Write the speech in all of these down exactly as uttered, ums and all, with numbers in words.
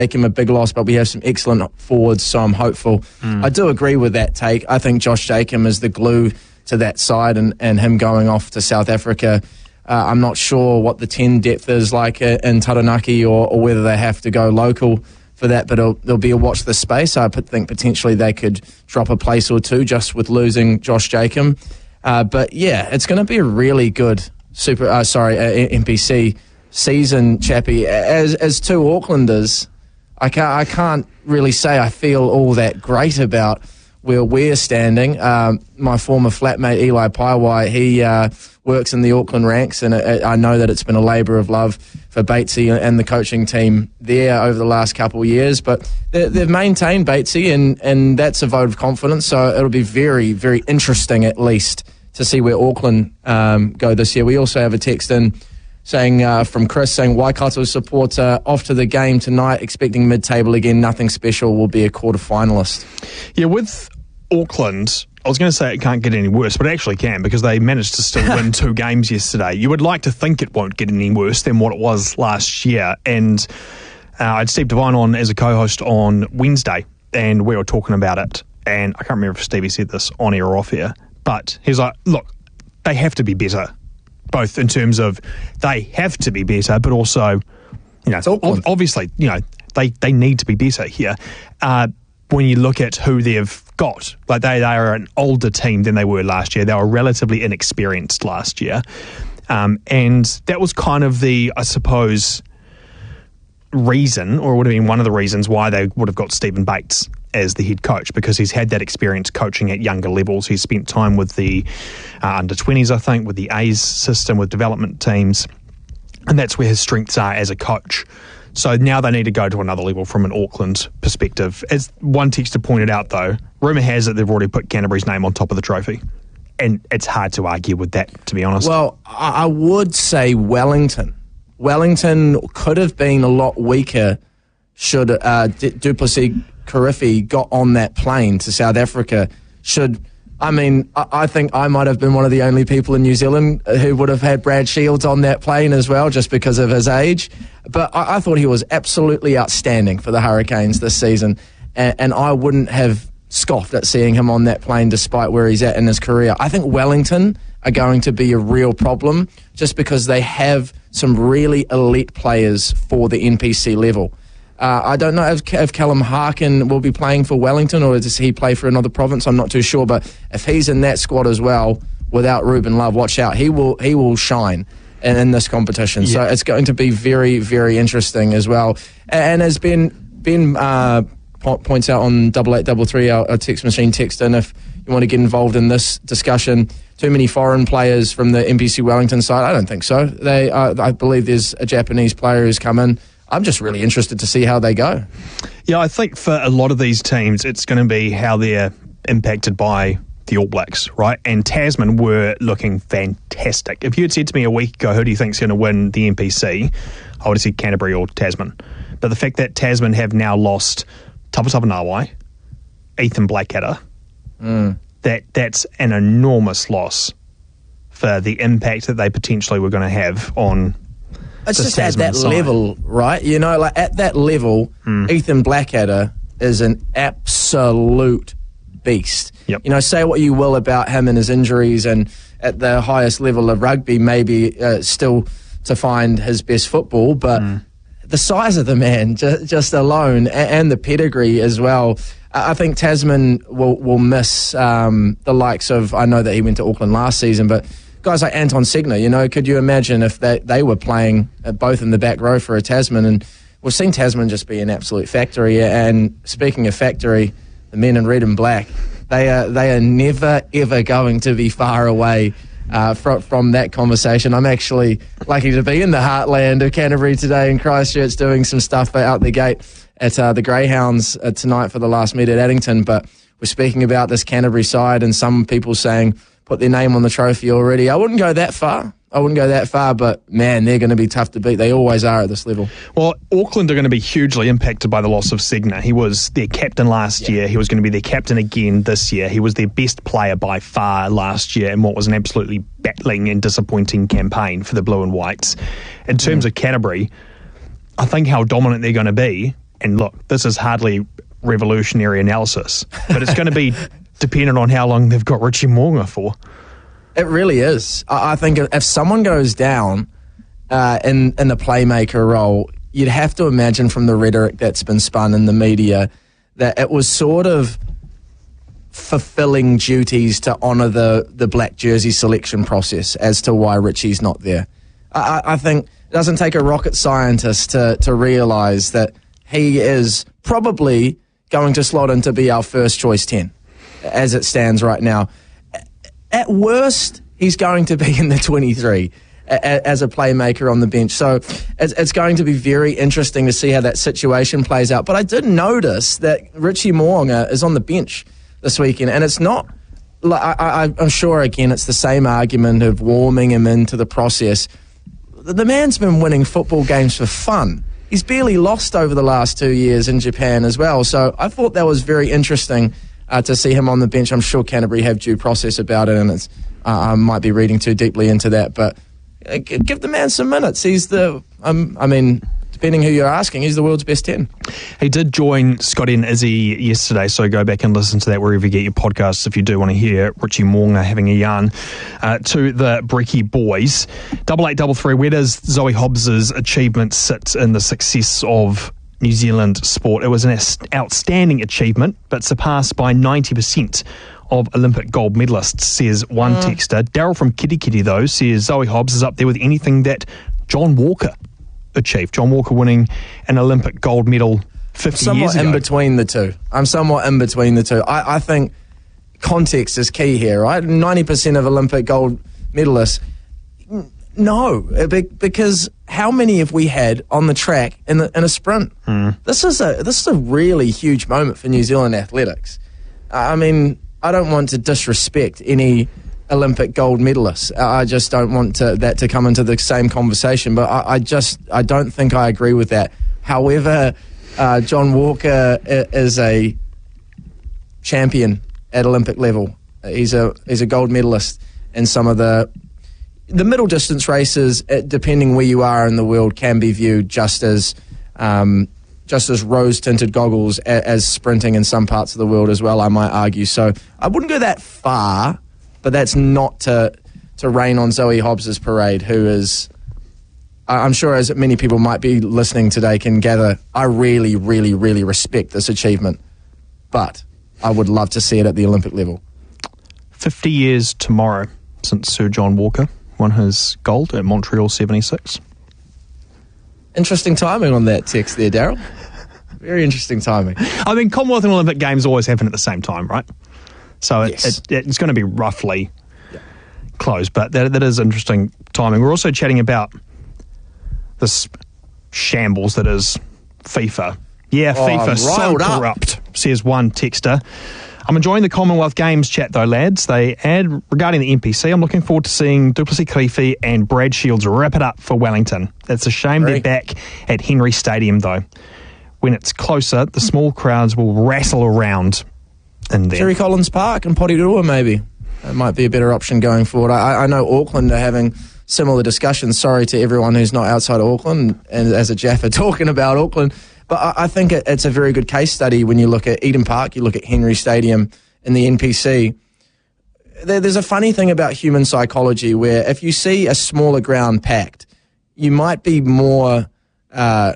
make him a big loss, but we have some excellent forwards, so I'm hopeful. Mm. I do agree with that take. I think Josh Jacob is the glue to that side, and, and him going off to South Africa. Uh, I'm not sure what the ten depth is like in Taranaki, or, or whether they have to go local for that, but it'll, there'll be a watch this space. I think potentially they could drop a place or two just with losing Josh Jacob. Uh, but yeah, it's going to be a really good super. Uh, sorry, uh, N P C season, Chappie. As as two Aucklanders, I can't I can't really say I feel all that great about where we're standing. Um, my former flatmate Eli Paiwai, he uh, works in the Auckland ranks, and it, I know that it's been a labour of love for Batesy and the coaching team there over the last couple of years. But they, they've maintained Batesy, and, and that's a vote of confidence. So it'll be very, very interesting at least to see where Auckland um, go this year. We also have a text in saying uh, from Chris saying, Waikato supporter off to the game tonight, expecting mid-table again, nothing special, will be a quarter finalist. Yeah, with Auckland, I was going to say it can't get any worse, but it actually can, because they managed to still win two games yesterday. You would like to think it won't get any worse than what it was last year. And uh, I had Steve Devine on as a co-host on Wednesday, and we were talking about it. And I can't remember if Stevie said this on air or off air, but he's like, look, they have to be better. Both in terms of they have to be better, but also, you know, ob- obviously, you know, they, they need to be better here. Uh, when you look at who they've got, like they, they are an older team than they were last year. They were relatively inexperienced last year. Um, and that was kind of the, I suppose, reason, or it would have been one of the reasons why they would have got Stephen Bates as the head coach, because he's had that experience coaching at younger levels. He's spent time with the uh, under twenties, I think, with the A's system, with development teams, and that's where his strengths are as a coach. So now they need to go to another level from an Auckland perspective. As one texter pointed out, though, rumour has it they've already put Canterbury's name on top of the trophy, and it's hard to argue with that, to be honest. Well, I would say Wellington. Wellington could have been a lot weaker should uh, D- Duplessis Kirifi got on that plane to South Africa. Should I mean, I, I think I might have been one of the only people in New Zealand who would have had Brad Shields on that plane as well, just because of his age. But I, I thought he was absolutely outstanding for the Hurricanes this season, and, and I wouldn't have scoffed at seeing him on that plane despite where he's at in his career. I think Wellington are going to be a real problem just because they have some really elite players for the N P C level. Uh, I don't know if, if Callum Harkin will be playing for Wellington, or does he play for another province? I'm not too sure, but if he's in that squad as well, without Ruben Love, watch out. He will he will shine in, in this competition. Yeah. So it's going to be very, very interesting as well. And as Ben Ben uh, points out on double eight double three, our, our text machine text in, if you want to get involved in this discussion, too many foreign players from the N P C Wellington side? I don't think so. They, uh, I believe there's a Japanese player who's come in. I'm just really interested to see how they go. Yeah, I think for a lot of these teams, it's going to be how they're impacted by the All Blacks, right? And Tasman were looking fantastic. If you had said to me a week ago, who do you think's going to win the N P C, I would have said Canterbury or Tasman. But the fact that Tasman have now lost Tapatapa Nawai, Ethan Blackadder, mm. that that's an enormous loss for the impact that they potentially were going to have on. It's just at that side. Level, right? You know, like at that level, mm. Ethan Blackadder is an absolute beast. Yep. You know, say what you will about him and his injuries, and at the highest level of rugby, maybe uh, still to find his best football, but mm. the size of the man, just, just alone, and, and the pedigree as well. I think Tasman will, will miss um, the likes of, I know that he went to Auckland last season, but guys like Anton Segner, you know, could you imagine if they, they were playing both in the back row for a Tasman? And we've seen Tasman just be an absolute factory. And speaking of factory, the men in red and black, they are they are never, ever going to be far away uh, from, from that conversation. I'm actually lucky to be in the heartland of Canterbury today in Christchurch doing some stuff out the gate at uh, the Greyhounds uh, tonight for the last meet at Addington. But we're speaking about this Canterbury side and some people saying, put their name on the trophy already. I wouldn't go that far. I wouldn't go that far, but man, they're going to be tough to beat. They always are at this level. Well, Auckland are going to be hugely impacted by the loss of Segner. He was their captain last yeah. year. He was going to be their captain again this year. He was their best player by far last year in what was an absolutely battling and disappointing campaign for the Blue and Whites. In terms mm. of Canterbury, I think how dominant they're going to be and look, this is hardly revolutionary analysis, but it's going to be dependent on how long they've got Richie Mo'unga for. It really is. I, I think if someone goes down uh, in, in the playmaker role, you'd have to imagine from the rhetoric that's been spun in the media that it was sort of fulfilling duties to honour the, the black jersey selection process as to why Richie's not there. I, I think it doesn't take a rocket scientist to, to realise that he is probably going to slot in to be our first choice ten as it stands right now. At worst, he's going to be in the twenty-three as a playmaker on the bench. So it's going to be very interesting to see how that situation plays out. But I did notice that Richie Mo'unga is on the bench this weekend, and it's not, I, I, I'm sure, again, it's the same argument of warming him into the process. The man's been winning football games for fun. He's barely lost over the last two years in Japan as well. So I thought that was very interesting uh, to see him on the bench. I'm sure Canterbury have due process about it, and it's, uh, I might be reading too deeply into that. But uh, give the man some minutes. He's the, um, I mean, depending who you're asking, he's the world's best ten. He did join Scotty and Izzy yesterday, so go back and listen to that wherever you get your podcasts if you do want to hear Richie Mo'unga having a yarn uh, to the Brecky boys. Double eight, double three, where does Zoe Hobbs's achievement sit in the success of New Zealand sport? It was an outstanding achievement, but surpassed by ninety percent of Olympic gold medalists, says one mm. texter. Daryl from Kitty Kitty, though, says Zoe Hobbs is up there with anything that John Walker achieved. John Walker winning an Olympic gold medal fifty somewhat years ago. in between the two. I'm somewhat in between the two. I, I think context is key here, right? ninety percent of Olympic gold medalists. No, because how many have we had on the track in, the, in a sprint? Mm. This is a this is a really huge moment for New Zealand athletics. I mean, I don't want to disrespect any Olympic gold medalists. I just don't want to, that to come into the same conversation. But I, I just I don't think I agree with that. However, uh, John Walker is a champion at Olympic level. He's a he's a gold medalist in some of the the middle distance races. Depending where you are in the world, can be viewed just as um, just as rose tinted goggles as, as sprinting in some parts of the world as well, I might argue. So I wouldn't go that far. But that's not to to rain on Zoe Hobbs's parade, who is, I'm sure as many people might be listening today can gather, I really, really, really respect this achievement. But I would love to see it at the Olympic level. fifty years tomorrow since Sir John Walker won his gold at Montreal seventy-six. Interesting timing on that text there, Daryl. Very interesting timing. I mean, Commonwealth and Olympic Games always happen at the same time, right? So it, yes. it, it's going to be roughly yeah. close, but that that is interesting timing. We're also chatting about this shambles that is FIFA. Yeah, oh, FIFA, so corrupt, up. says one texter. I'm enjoying the Commonwealth Games chat, though, lads. They add, regarding the N P C, I'm looking forward to seeing du Plessis-Kirifi and Brad Shields wrap it up for Wellington. It's a shame Great. they're back at Henry Stadium, though. When it's closer, the small crowds will wrestle around in there. Terry Collins Park and Porirua, maybe. That might be a better option going forward. I, I know Auckland are having similar discussions. Sorry to everyone who's not outside Auckland and as a Jaffa talking about Auckland. But I, I think it, it's a very good case study when you look at Eden Park, you look at Henry Stadium and the N P C. There, there's a funny thing about human psychology where if you see a smaller ground packed, you might be more uh,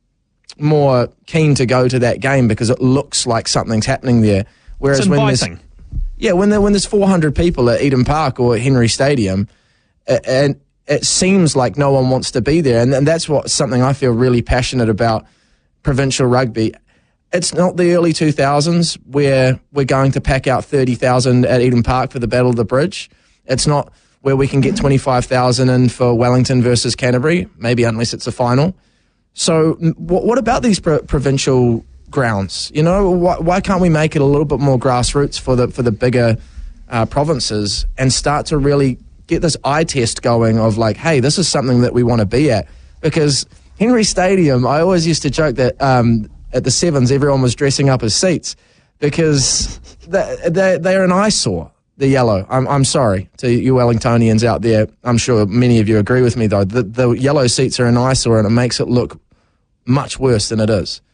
more keen to go to that game because it looks like something's happening there. Whereas it's when inviting. there's, yeah, when there, when there's four hundred people at Eden Park or at Henry Stadium, uh, and it seems like no one wants to be there, and, and that's what something I feel really passionate about provincial rugby. It's not the early two thousands where we're going to pack out thirty thousand at Eden Park for the Battle of the Bridge. It's not where we can get twenty-five thousand in for Wellington versus Canterbury, maybe unless it's a final. So what, what about these pro- provincial grounds? You know, why, why can't we make it a little bit more grassroots for the for the bigger uh, provinces and start to really get this eye test going of like, hey, this is something that we want to be at? Because Henry Stadium, I always used to joke that um, at the Sevens everyone was dressing up as seats because they, they, they're an eyesore, the yellow. I'm, I'm sorry to you Wellingtonians out there. I'm sure many of you agree with me, though. The, the yellow seats are an eyesore and it makes it look much worse than it is.